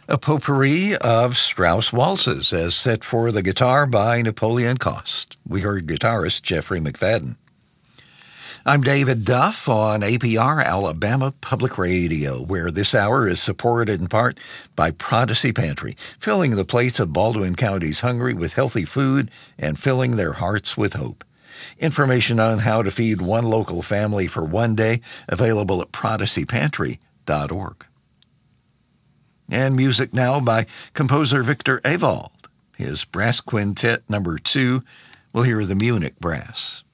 A potpourri of Strauss waltzes as set for the guitar by Napoleon Cost. We heard guitarist Jeffrey McFadden. I'm David Duff on APR Alabama Public Radio, where this hour is supported in part by Prodigy Pantry, filling the plates of Baldwin County's hungry with healthy food and filling their hearts with hope. Information on how to feed one local family for one day available at prodigypantry.org. And music now by composer Victor Ewald. His Brass Quintet No. 2, we'll hear the Munich Brass.